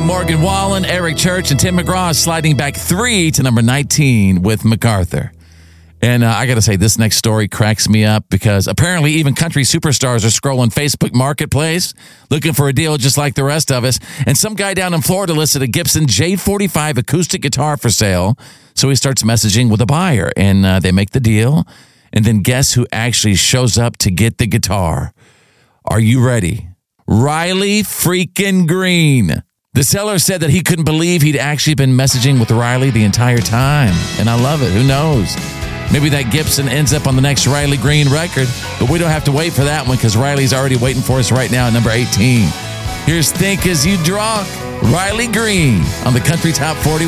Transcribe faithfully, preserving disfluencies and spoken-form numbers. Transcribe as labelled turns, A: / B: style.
A: Morgan Wallen, Eric Church, and Tim McGraw sliding back three to number nineteen with MacArthur. And uh, I got to say, this next story cracks me up because apparently even country superstars are scrolling Facebook Marketplace looking for a deal just like the rest of us. And some guy down in Florida listed a Gibson J forty-five acoustic guitar for sale. So he starts messaging with a buyer, and uh, they make the deal. And then guess who actually shows up to get the guitar? Are you ready? Riley freaking Green. The seller said that he couldn't believe he'd actually been messaging with Riley the entire time. And I love it. Who knows? Maybe that Gibson ends up on the next Riley Green record, but we don't have to wait for that one because Riley's already waiting for us right now at number eighteen. Here's Think As You Drunk, Riley Green on the Country Top forty.